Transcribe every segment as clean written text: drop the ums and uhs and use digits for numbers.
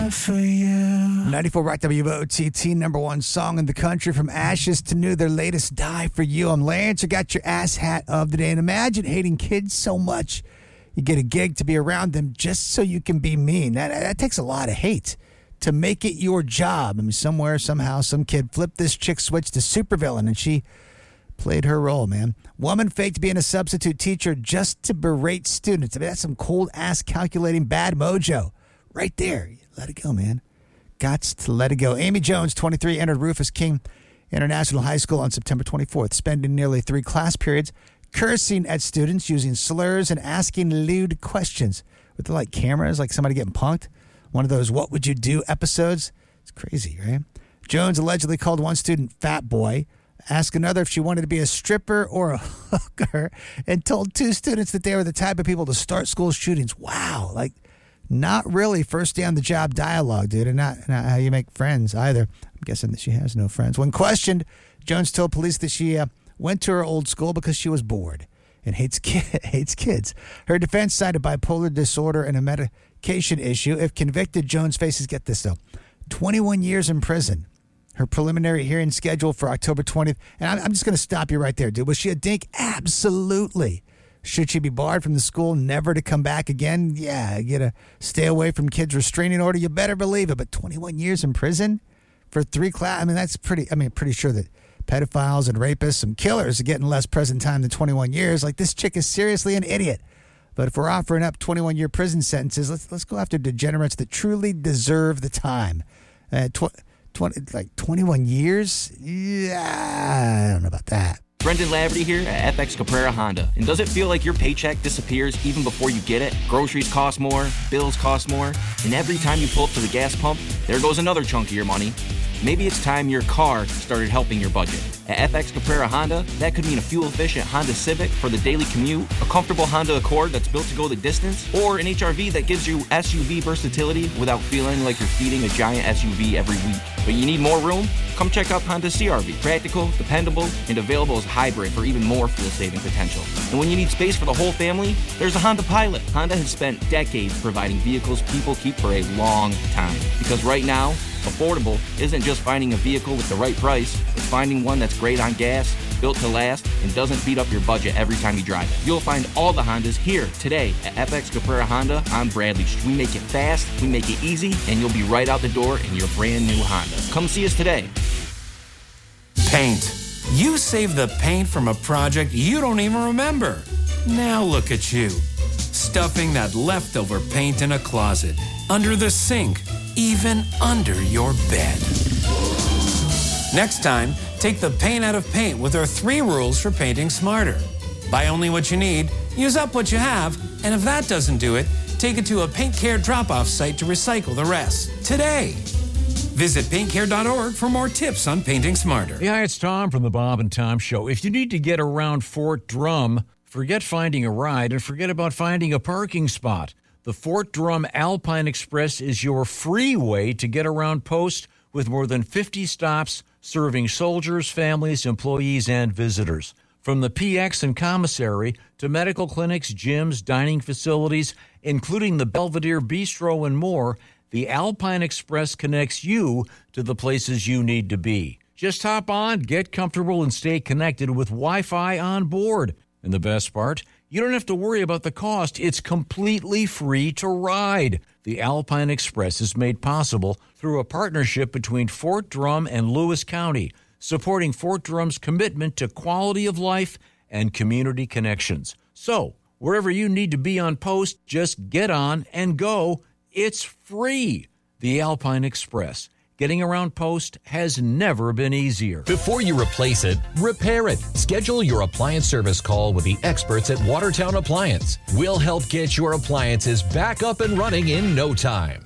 there for you. 94 Rock WOTT, number one song in the country, From Ashes to New, their latest Die For You. I'm Lance. You got your ass hat of the day. And imagine hating kids so much you get a gig to be around them just so you can be mean. That takes a lot of hate to make it your job. I mean, somewhere, somehow, some kid flipped this chick switch to supervillain, and she played her role, man. Woman faked being a substitute teacher just to berate students. I mean, that's some cold-ass calculating bad mojo right there. Let it go, man. Gots to let it go. Amy Jones, 23, entered Rufus King International High School on September 24th, spending nearly 3 class periods cursing at students, using slurs, and asking lewd questions. With the, cameras, like somebody getting punked. One of those what would you do episodes. It's crazy, right? Jones allegedly called one student fat boy, asked another if she wanted to be a stripper or a hooker, and told 2 students that they were the type of people to start school shootings. Wow. Not really first day on the job dialogue, dude, and not how you make friends either. I'm guessing that she has no friends. When questioned, Jones told police that she went to her old school because she was bored and hates kids. Her defense cited bipolar disorder and a medication issue. If convicted, Jones faces, get this though, 21 years in prison. Her preliminary hearing scheduled for October 20th. And I'm just going to stop you right there, dude. Was she a dink? Absolutely. Should she be barred from the school, never to come back again? Yeah, get a stay away from kids restraining order. You better believe it. But 21 years in prison for 3 class. I mean, that's pretty sure that pedophiles and rapists, some killers are getting less prison time than 21 years. This chick is seriously an idiot. But if we're offering up 21-year prison sentences, let's go after degenerates that truly deserve the time. 21 years? Yeah, I don't know about that. Brendan Laverty here at FX Caprera Honda. And does it feel like your paycheck disappears even before you get it? Groceries cost more, bills cost more, and every time you pull up to the gas pump, there goes another chunk of your money. Maybe it's time your car started helping your budget. At FX Caprera Honda, that could mean a fuel-efficient Honda Civic for the daily commute, a comfortable Honda Accord that's built to go the distance, or an HRV that gives you SUV versatility without feeling like you're feeding a giant SUV every week. But you need more room? Come check out Honda CR-V. Practical, dependable, and available as hybrid for even more fuel-saving potential. And when you need space for the whole family, there's a Honda Pilot. Honda has spent decades providing vehicles people keep for a long time. Because right now, affordable isn't just finding a vehicle with the right price, it's finding one that's great on gas, built to last, and doesn't beat up your budget every time you drive it. You'll find all the Hondas here today at FX Caprera Honda on Bradley Street. We make it fast, we make it easy, and you'll be right out the door in your brand new Honda. Come see us today. Paint. You saved the paint from a project you don't even remember. Now look at you, stuffing that leftover paint in a closet, under the sink, even under your bed. Next time, take the paint out of paint with our 3 rules for painting smarter. Buy only what you need, use up what you have, and if that doesn't do it, take it to a Paint Care drop-off site to recycle the rest. Today. Visit paintcare.org for more tips on painting smarter. Yeah, it's Tom from the Bob and Tom Show. If you need to get around Fort Drum, forget finding a ride and forget about finding a parking spot. The Fort Drum Alpine Express is your free way to get around Post with more than 50 stops serving soldiers, families, employees, and visitors. From the PX and commissary to medical clinics, gyms, dining facilities, including the Belvedere Bistro and more, the Alpine Express connects you to the places you need to be. Just hop on, get comfortable, and stay connected with Wi-Fi on board. And the best part, you don't have to worry about the cost. It's completely free to ride. The Alpine Express is made possible through a partnership between Fort Drum and Lewis County, supporting Fort Drum's commitment to quality of life and community connections. So, wherever you need to be on post, just get on and go. It's free. The Alpine Express. Getting around Post has never been easier. Before you replace it, repair it. Schedule your appliance service call with the experts at Watertown Appliance. We'll help get your appliances back up and running in no time.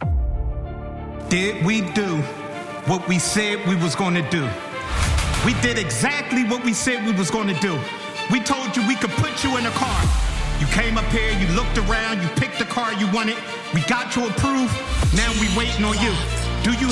Did we do what we said we was going to do? We did exactly what we said we was going to do. We told you we could put you in a car. You came up here, you looked around, you picked the car you wanted. We got you approved. Now we waiting on you. Do you